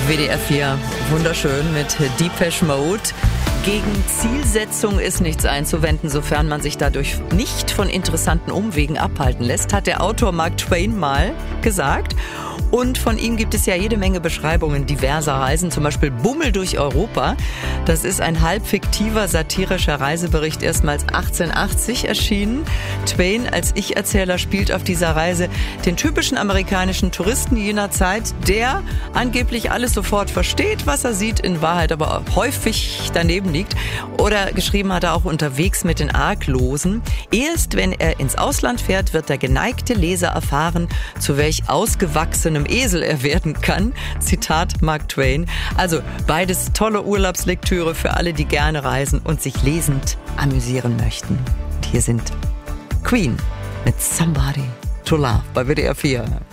WDR 4, wunderschön mit Depeche Mode. Gegen Zielsetzung ist nichts einzuwenden, sofern man sich dadurch nicht von interessanten Umwegen abhalten lässt, hat der Autor Mark Twain mal gesagt. Und von ihm gibt es ja jede Menge Beschreibungen diverser Reisen, zum Beispiel Bummel durch Europa. Das ist ein halb fiktiver, satirischer Reisebericht, erstmals 1880 erschienen. Twain als Ich-Erzähler spielt auf dieser Reise den typischen amerikanischen Touristen jener Zeit, der angeblich alles sofort versteht, was er sieht, in Wahrheit aber häufig daneben liegt. Oder geschrieben hat er auch unterwegs mit den Arglosen. Erst wenn er ins Ausland fährt, wird der geneigte Leser erfahren, zu welch ausgewachsenem Esel er werden kann. Zitat Mark Twain. Also beides tolle Urlaubslektüre für alle, die gerne reisen und sich lesend amüsieren möchten. Und hier sind Queen mit Somebody to Love bei WDR 4.